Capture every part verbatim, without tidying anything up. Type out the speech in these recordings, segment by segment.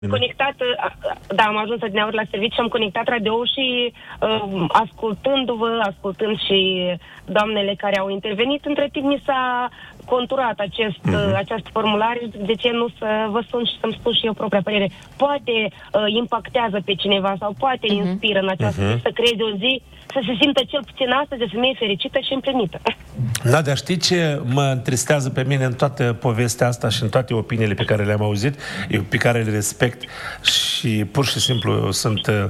Conectat, da, am ajuns adineauri la serviciu și am conectat radio-ul și uh, ascultându-vă, ascultând și doamnele care au intervenit, între timp mi s-a conturat acest, uh-huh. uh, această formulare, de ce nu să vă sun și să-mi spun și eu propria părere. Poate uh, impactează pe cineva sau poate uh-huh. inspiră în această uh-huh. zi să creeze o zi, să se simtă cel puțin astăzi de femeie fericită și împlinită. Da, dar știi ce mă întristează pe mine în toată povestea asta și în toate opiniile pe care le-am auzit, eu pe care le respect și pur și simplu sunt uh,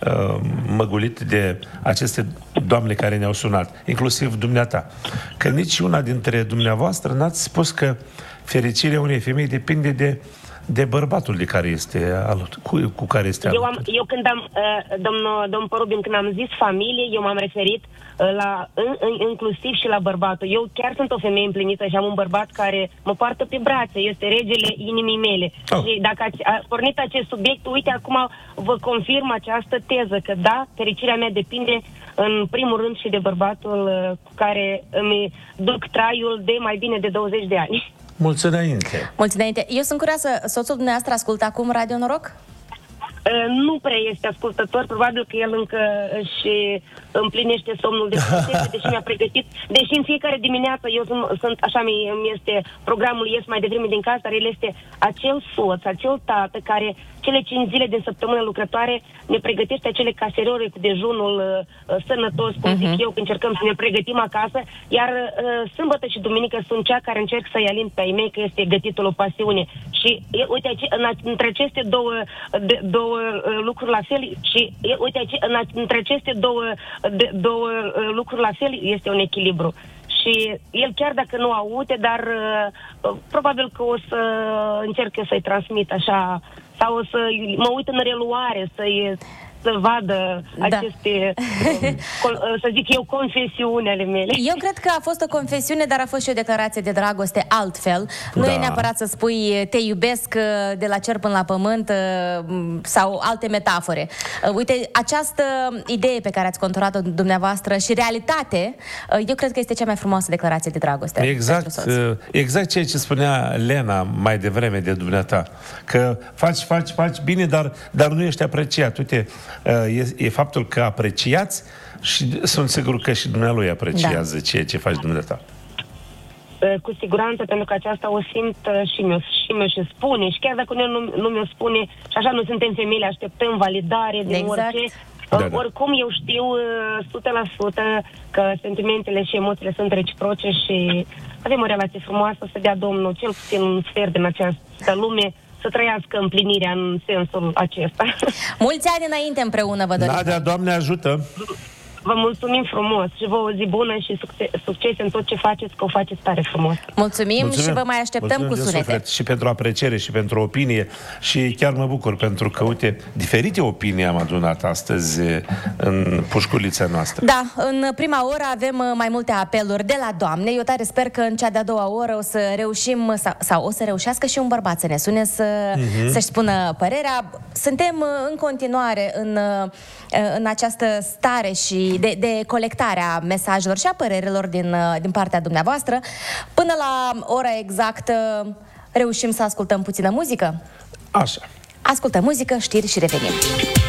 măgulit de aceste doamne care ne-au sunat, inclusiv dumneata, că nici una dintre dumneavoastră n-ați spus că fericirea unei femei depinde de de bărbatul de care este alături, cu, cu care este eu, alături. am, eu când am, uh, domnul, domnul Porubin, când am zis familie, eu m-am referit uh, la, în, în, inclusiv și la bărbatul. Eu chiar sunt o femeie împlinită și am un bărbat care mă poartă pe brațe, este regele inimii mele. Oh. Și dacă ați a pornit acest subiect, uite, acum vă confirm această teză, că da, fericirea mea depinde în primul rând și de bărbatul uh, cu care îmi duc traiul de mai bine de douăzeci de ani. Mulți înainte. Mulți înainte. Eu sunt curioasă, soțul dumneavoastră ascultă acum Radio Noroc? Uh, nu prea este ascultător, probabil că el încă își împlinește somnul de frumusețe, deși mi-a pregătit, deși în fiecare dimineață eu sunt, sunt așa, mi este, programul ies mai devreme din casă, dar el este acel soț, acel tată care cele cinci zile din săptămână lucrătoare ne pregătește acele caserole cu dejunul uh, sănătos, cum uh-huh. zic eu, când încercăm să ne pregătim acasă, iar uh, sâmbătă și duminică sunt cea care încerc să-i alin pe ai mei, că este gătitul o pasiune. Și e, uite, în, între aceste două, de, două uh, lucruri la fel, și e, uite, în, între aceste două, de, două uh, lucruri la fel este un echilibru. Și el chiar dacă nu aude, dar uh, probabil că o să încerc eu să-i transmit așa, sau o să mă uit în reluare, să-i să vadă da. aceste, să zic eu, confesiuni ale mele. Eu cred că a fost o confesiune, dar a fost și o declarație de dragoste altfel. Nu da. e neapărat să spui te iubesc de la cer până la pământ sau alte metafore. Uite, această idee pe care ați conturat-o dumneavoastră și realitate, eu cred că este cea mai frumoasă declarație de dragoste. Exact, exact ceea ce spunea Lena mai devreme de dumneata, că faci, faci, faci bine, dar, dar nu ești apreciat. Uite, E, e faptul că apreciați și sunt sigur că și dumnealui apreciază da. ceea ce faci dumneata. Cu siguranță, pentru că aceasta o simt și mi-o și, mi și spune. Și chiar dacă nu, nu mi-o spune, și așa nu suntem femei, așteptăm validare din exact. orice. Da, da. Oricum eu știu o sută la sută că sentimentele și emoțiile sunt reciproce și avem o relație frumoasă, să dea Domnul cel puțin un sfert din această lume să trăiască împlinirea în sensul acesta. Mulți ani înainte împreună vă dorim. Nadia, Doamne ajută! Vă mulțumim frumos și vă o zi bună și succes, succes în tot ce faceți, că o faceți tare frumos. Mulțumim, Mulțumim. și vă mai așteptăm Mulțumim cu sunete. Și pentru apreciere și pentru opinie și chiar mă bucur pentru că, uite, diferite opinii am adunat astăzi în pușculița noastră. Da, în prima oră avem mai multe apeluri de la doamne. Eu tare sper că în cea de-a doua oră o să reușim sau, sau o să reușească și un bărbat să ne sune să, uh-huh. să-și spună părerea. Suntem în continuare în, în această stare și De, de colectarea mesajelor și a părerilor din, din partea dumneavoastră. Până la ora exactă reușim să ascultăm puțină muzică? Așa. Ascultăm muzică, știri și revenim.